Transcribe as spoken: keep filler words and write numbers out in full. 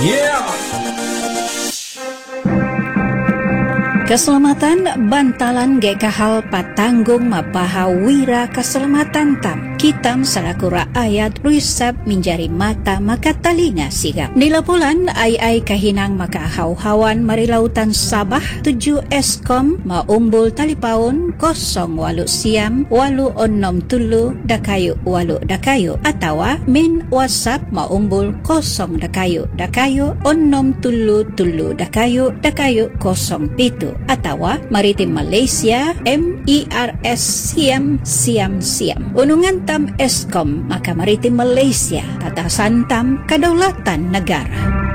Yeah! Keselamatan bantalan ge kahal patanggung mapaha wira keselamatan tam. Kitam selaku rakyat risab menjadi mata maka talinga sigap. Nila bulan ai-ai kahinang maka hau-hawan mari lautan Sabah tujuh Eskom maumbul talipaun kosong walu siam walu onom tulu dakayu walu dakayu atawa min WhatsApp maumbul kosong dakayu dakayu onom tulu tulu dakayu dakayu kosong pitu atawa maritim Malaysia M I R S siam siam siam unungan tam Eskom maka maritim Malaysia tatasan tam kedaulatan negara.